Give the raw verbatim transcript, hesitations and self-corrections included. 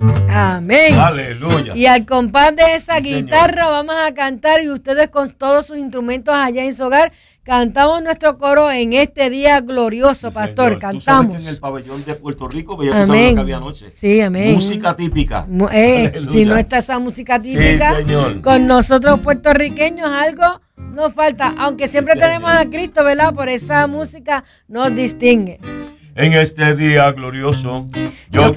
Amén. Aleluya. Y al compás de esa Sí, guitarra Señor. vamos a cantar y ustedes con todos sus instrumentos allá en su hogar cantamos nuestro coro en este día glorioso, Sí, pastor. Señor. Cantamos. Tú sabes que en el pabellón de Puerto Rico, pues ya tú sabes Amén. lo que había anoche. Sí, amén. Música típica. Mu- eh, Aleluya. si no está esa música Sí, típica, Señor. con nosotros puertorriqueños algo nos falta, aunque siempre Sí, tenemos Señor. a Cristo, ¿verdad? Por esa música nos distingue. En este día glorioso, yo